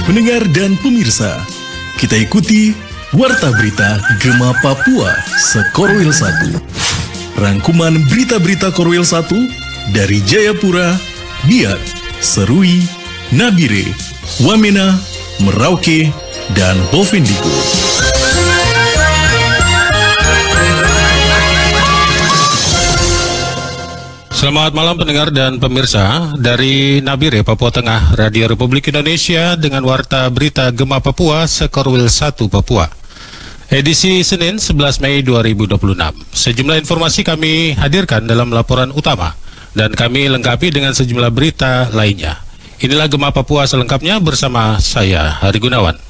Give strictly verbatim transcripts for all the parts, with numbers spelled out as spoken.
Pendengar dan pemirsa, kita ikuti Warta Berita Gema Papua Sekorwil satu. Rangkuman berita-berita Korwil satu dari Jayapura, Biak, Serui, Nabire, Wamena, Merauke, dan Bovendigul. Selamat malam pendengar dan pemirsa dari Nabire, Papua Tengah, Radio Republik Indonesia dengan Warta Berita Gema Papua Sekorwil satu Papua. Edisi Senin sebelas Mei dua ribu dua puluh enam. Sejumlah informasi kami hadirkan dalam laporan utama dan kami lengkapi dengan sejumlah berita lainnya. Inilah Gema Papua selengkapnya bersama saya, Hari Gunawan.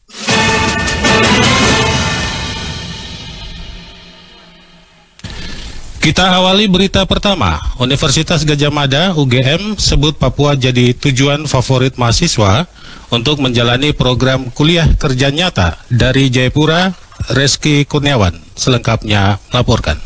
Kita awali berita pertama. Universitas Gadjah Mada U G M sebut Papua jadi tujuan favorit mahasiswa untuk menjalani program kuliah kerja nyata. Dari Jayapura, Reski Kurniawan selengkapnya melaporkan.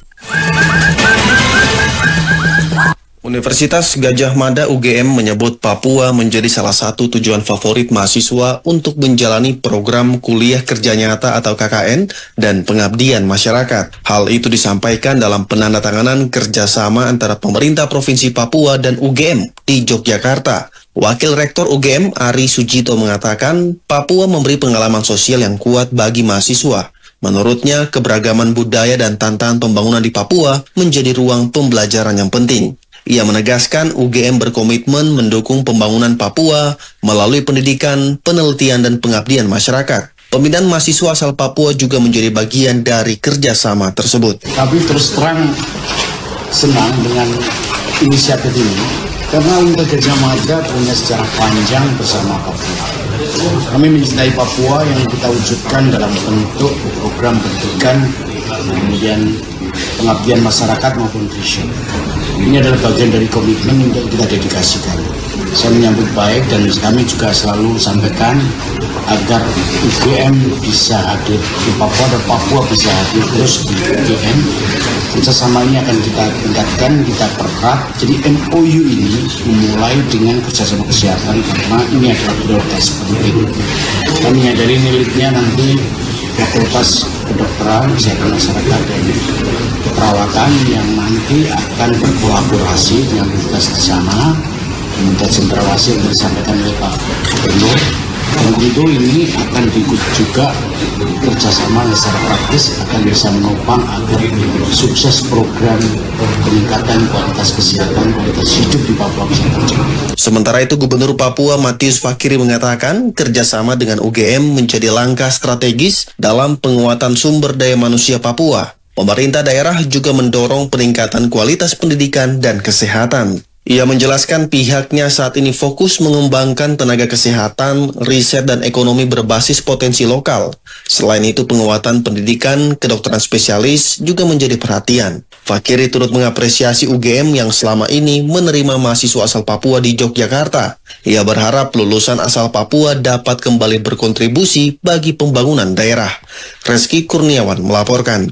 Universitas Gadjah Mada U G M menyebut Papua menjadi salah satu tujuan favorit mahasiswa untuk menjalani program kuliah kerja nyata atau K K N dan pengabdian masyarakat. Hal itu disampaikan dalam penandatanganan kerjasama antara pemerintah Provinsi Papua dan U G M di Yogyakarta. Wakil Rektor U G M Ari Sujito mengatakan Papua memberi pengalaman sosial yang kuat bagi mahasiswa. Menurutnya, keberagaman budaya dan tantangan pembangunan di Papua menjadi ruang pembelajaran yang penting. Ia menegaskan U G M berkomitmen mendukung pembangunan Papua melalui pendidikan, penelitian, dan pengabdian masyarakat. Pemindahan mahasiswa asal Papua juga menjadi bagian dari kerjasama tersebut. Kami terus terang senang dengan inisiatif ini, karena Universitas Gadjah Mada punya sejarah panjang bersama Papua. Kami mencintai Papua yang kita wujudkan dalam bentuk program pendidikan, kemudian pengabdian masyarakat maupun vision. Ini adalah bagian dari komitmen untuk kita dedikasikan. Saya menyambut baik dan kami juga selalu sampaikan agar U G M bisa hadir di Papua dan Papua bisa hadir terus di U G M. Kerjasama ini akan kita tingkatkan, kita pererat. Jadi M O U ini memulai dengan kerjasama kesehatan karena ini adalah prioritas penting. Kami menyadari nilainya nanti Fakultas Kedokteran, Kesehatan Masyarakat, dan Keperawatan yang nanti akan berkolaborasi dengan universitas di sana, meminta cendrawasih yang disampaikan oleh Pak Gubernur. Dan tentu ini akan diikut juga kerjasama yang secara praktis akan bisa menopang agar sukses program peningkatan kualitas kesehatan, kualitas hidup di Papua bisa tercapai. Sementara itu, Gubernur Papua Matius Fakiri mengatakan kerjasama dengan U G M menjadi langkah strategis dalam penguatan sumber daya manusia Papua. Pemerintah daerah juga mendorong peningkatan kualitas pendidikan dan kesehatan. Ia menjelaskan pihaknya saat ini fokus mengembangkan tenaga kesehatan, riset, dan ekonomi berbasis potensi lokal. Selain itu, penguatan pendidikan kedokteran spesialis juga menjadi perhatian. Fakiri turut mengapresiasi U G M yang selama ini menerima mahasiswa asal Papua di Yogyakarta. Ia berharap lulusan asal Papua dapat kembali berkontribusi bagi pembangunan daerah. Reski Kurniawan melaporkan.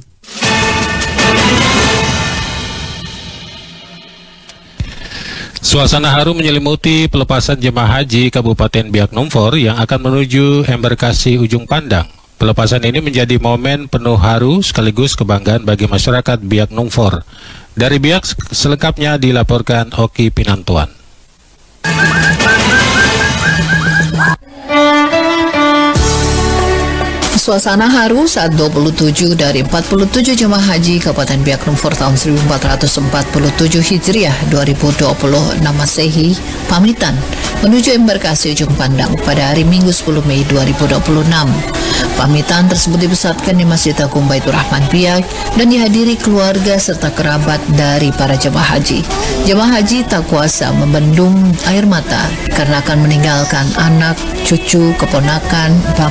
Suasana haru menyelimuti pelepasan jemaah haji Kabupaten Biak Numfor yang akan menuju embarkasi Ujung Pandang. Pelepasan ini menjadi momen penuh haru sekaligus kebanggaan bagi masyarakat Biak Numfor. Dari Biak selengkapnya dilaporkan Oki Pinantuan. Suasana haru saat dua puluh tujuh dari empat puluh tujuh jemaah haji Kabupaten Biak Numfor tahun seribu empat ratus empat puluh tujuh Hijriah dua ribu dua puluh enam Masehi pamitan menuju embarkasi Ujung Pandang pada hari Minggu sepuluh Mei dua ribu dua puluh enam. Pamitan tersebut dipusatkan di Masjid Agung Baitur Rahman Biak dan dihadiri keluarga serta kerabat dari para jemaah haji. Jemaah haji tak kuasa membendung air mata karena akan meninggalkan anak, cucu, keponakan, bapak,